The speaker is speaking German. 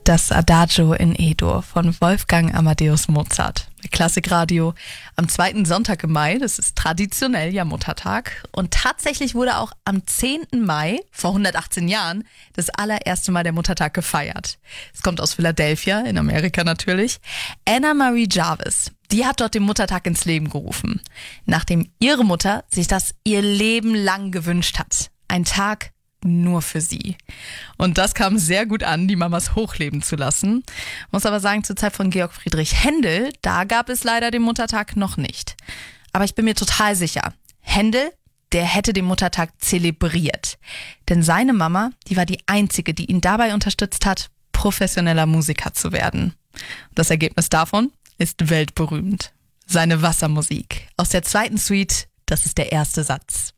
Das Adagio in E-Dur von Wolfgang Amadeus Mozart. Klassikradio am zweiten Sonntag im Mai, das ist traditionell ja Muttertag. Und tatsächlich wurde auch am 10. Mai, vor 118 Jahren, das allererste Mal der Muttertag gefeiert. Es kommt aus Philadelphia, in Amerika natürlich. Anna Marie Jarvis, die hat dort den Muttertag ins Leben gerufen, nachdem ihre Mutter sich das ihr Leben lang gewünscht hat. Ein Tag nur für sie. Und das kam sehr gut an, die Mamas hochleben zu lassen. Muss aber sagen, zur Zeit von Georg Friedrich Händel, da gab es leider den Muttertag noch nicht. Aber ich bin mir total sicher, Händel, der hätte den Muttertag zelebriert. Denn seine Mama, die war die einzige, die ihn dabei unterstützt hat, professioneller Musiker zu werden. Das Ergebnis davon ist weltberühmt. Seine Wassermusik aus der zweiten Suite, das ist der erste Satz.